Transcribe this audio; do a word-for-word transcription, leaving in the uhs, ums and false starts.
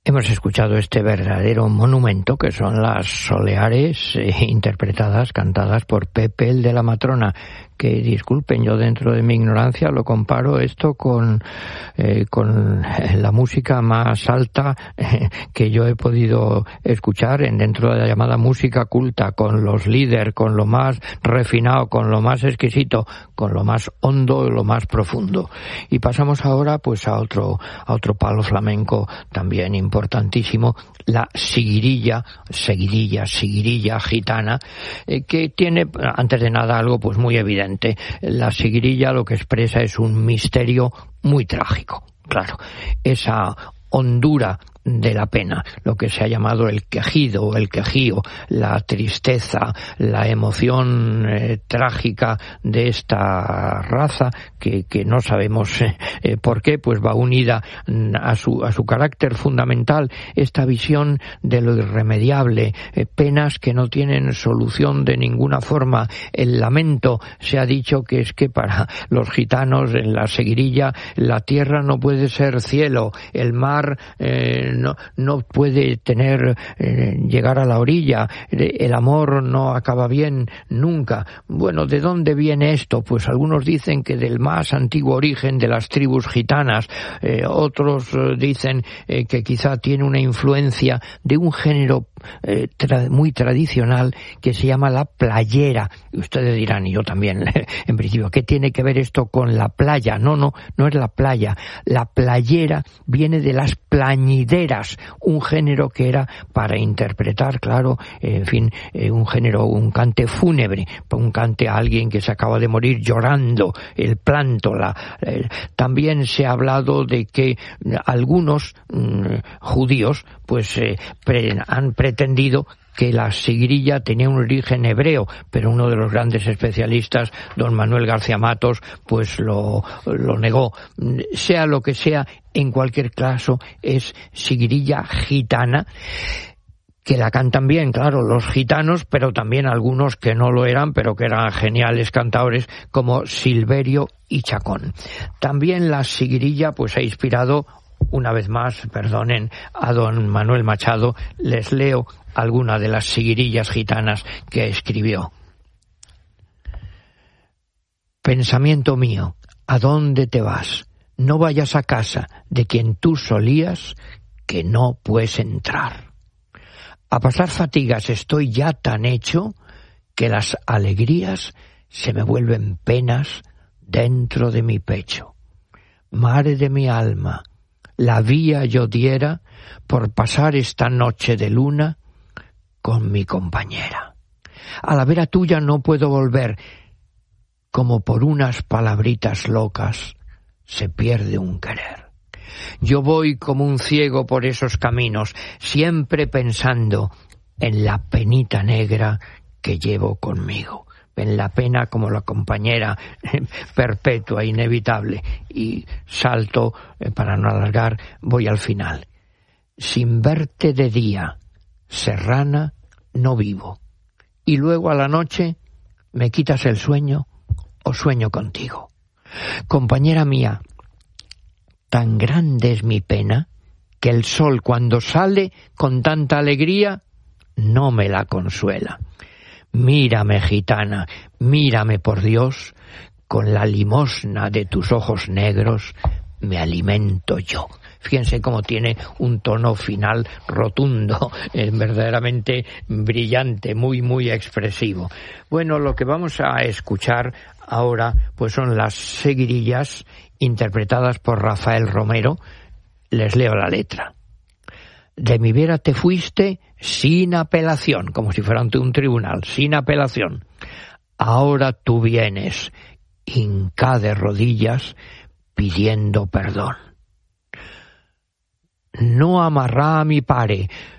Hemos escuchado este verdadero monumento que son las soleares eh, interpretadas, cantadas por Pepe el de la Matrona, que disculpen, yo dentro de mi ignorancia lo comparo esto con, eh, con la música más alta eh, que yo he podido escuchar en dentro de la llamada música culta, con los líderes, con lo más refinado, con lo más exquisito, con lo más hondo, lo más profundo. Y pasamos ahora pues a otro, a otro palo flamenco también importantísimo, la siguirilla, seguidilla, siguirilla gitana, eh, que tiene, antes de nada, algo pues muy evidente. La siguirilla lo que expresa es un misterio muy trágico, claro, esa hondura de la pena, lo que se ha llamado el quejido o el quejío, la tristeza, la emoción eh, trágica de esta raza que, que no sabemos eh, eh, por qué, pues va unida a su, a su carácter fundamental, esta visión de lo irremediable, eh, penas que no tienen solución de ninguna forma. El lamento, se ha dicho que es que para los gitanos en la seguirilla la tierra no puede ser cielo, el mar eh, No, no puede tener eh, llegar a la orilla, el amor no acaba bien nunca. Bueno, ¿de dónde viene esto? Pues algunos dicen que del más antiguo origen de las tribus gitanas, eh, otros eh, dicen eh, que quizá tiene una influencia de un género eh, tra- muy tradicional que se llama la playera. Y ustedes dirán, y yo también, en principio, ¿qué tiene que ver esto con la playa? No, no, no es la playa. La playera viene de las plañideras, un género que era para interpretar, claro, en fin, eh, un género, un cante fúnebre, un cante a alguien que se acaba de morir llorando, el planto. La, eh, también se ha hablado de que algunos mm, judíos pues eh, pre, han pretendido que la siguirilla tenía un origen hebreo, pero uno de los grandes especialistas, don Manuel García Matos, pues lo, lo negó. Sea lo que sea, en cualquier caso, es siguirilla gitana, que la cantan bien, claro, los gitanos, pero también algunos que no lo eran, pero que eran geniales cantadores, como Silverio y Chacón. También la siguirilla pues ha inspirado, una vez más, perdonen, a don Manuel Machado. Les leo alguna de las siguirillas gitanas que escribió. Pensamiento mío, ¿a dónde te vas? No vayas a casa de quien tú solías, que no puedes entrar. A pasar fatigas estoy ya tan hecho que las alegrías se me vuelven penas dentro de mi pecho. Mare de mi alma, la vía yo diera por pasar esta noche de luna con mi compañera. A la vera tuya no puedo volver, como por unas palabritas locas se pierde un querer. Yo voy como un ciego por esos caminos, siempre pensando en la penita negra que llevo conmigo, en la pena como la compañera perpetua, inevitable. Y salto, eh, para no alargar, voy al final. Sin verte de día, serrana, no vivo. Y luego a la noche me quitas el sueño o sueño contigo. Compañera mía, tan grande es mi pena que el sol cuando sale con tanta alegría no me la consuela. Mírame, gitana, mírame por Dios, con la limosna de tus ojos negros me alimento yo. Fíjense cómo tiene un tono final rotundo, eh, verdaderamente brillante, muy, muy expresivo. Bueno, lo que vamos a escuchar ahora pues son las seguirillas interpretadas por Rafael Romero. Les leo la letra. De mi vera te fuiste sin apelación, como si fuera ante un tribunal, sin apelación. Ahora tú vienes, hinca de rodillas, pidiendo perdón. No amarrá a mi pare,